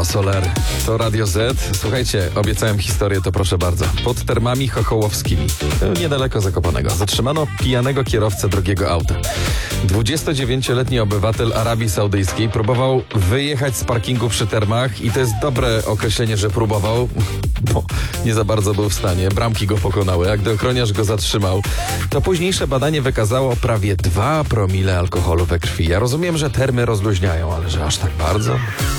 Soler, to Radio Z. Słuchajcie, obiecałem historię, to proszę bardzo. Pod Termami Chochołowskimi, niedaleko Zakopanego, zatrzymano pijanego kierowcę drogiego auta. 29-letni obywatel Arabii Saudyjskiej próbował wyjechać z parkingu przy termach i to jest dobre określenie, że próbował, bo nie za bardzo był w stanie. Bramki go pokonały, a gdy ochroniarz go zatrzymał, to późniejsze badanie wykazało prawie 2 promile alkoholu we krwi. Ja rozumiem, że termy rozluźniają, ale że aż tak bardzo?